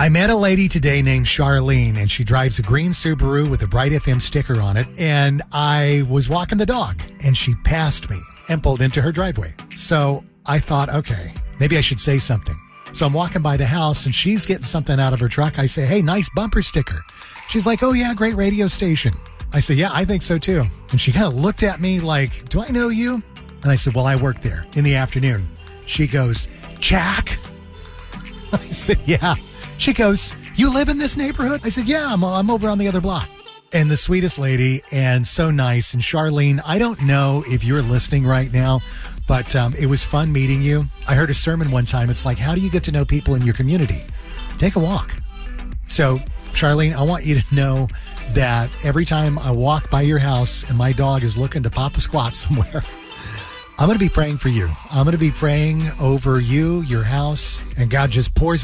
I met a lady today named Charlene, and she drives a green Subaru with a Bright FM sticker on it. And I was walking the dog, and she passed me and pulled into her driveway. So I thought, okay, maybe I should say something. So I'm walking by the house, and she's getting something out of her truck. I say, hey, nice bumper sticker. She's like, oh, yeah, great radio station. I say, yeah, I think so, too. And she kind of looked at me like, do I know you? And I said, well, I work there in the afternoon. She goes, Jack? I said, yeah. She goes, you live in this neighborhood? I said, yeah, I'm over on the other block. And the sweetest lady and so nice. And Charlene, I don't know if you're listening right now, but it was fun meeting you. I heard a sermon one time. It's like, how do you get to know people in your community? Take a walk. So, Charlene, I want you to know that every time I walk by your house and my dog is looking to pop a squat somewhere, I'm going to be praying for you. I'm going to be praying over you, your house, and God just pours